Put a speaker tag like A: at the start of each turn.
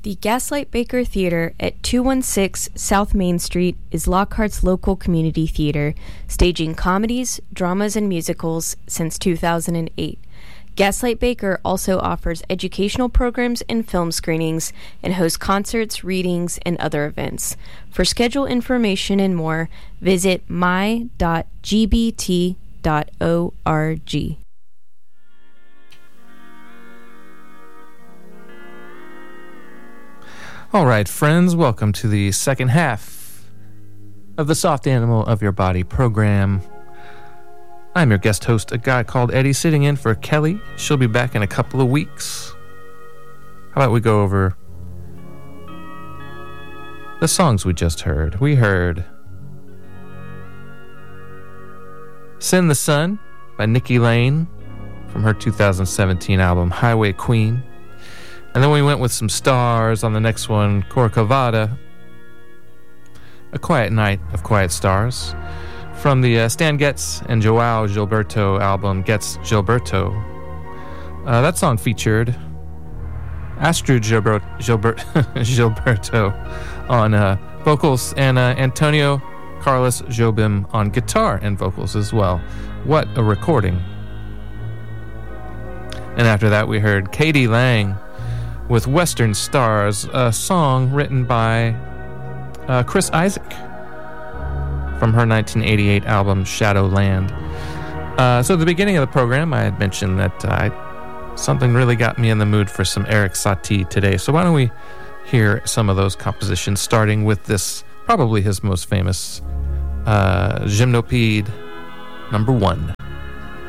A: The Gaslight Baker Theater at 216 South Main Street is Lockhart's local community theater, staging comedies, dramas, and musicals since 2008. Gaslight Baker also offers educational programs and film screenings and hosts concerts, readings, and other events. For schedule information and more, visit my.gbt.org.
B: All right, friends, welcome to the second half of the Soft Animal of Your Body program. I'm your guest host, a guy called Eddie, sitting in for Kelly. She'll be back in a couple of weeks. How about we go over the songs we just heard? We heard Send the Sun by Nikki Lane from her 2017 album Highway Queen. And then we went with some stars on the next one, Corcovado, A Quiet Night of Quiet Stars, from the Stan Getz and Joao Gilberto album, Getz Gilberto. That song featured Astrid Gilberto on vocals and Antonio Carlos Jobim on guitar and vocals as well. What a recording. And after that we heard Katie Lang with Western Stars, a song written by Chris Isaak from her 1988 album Shadowland. So at the beginning of the program, I had mentioned that something really got me in the mood for some Eric Satie today. So why don't we hear some of those compositions, starting with this, probably his most famous, Gymnopede #1.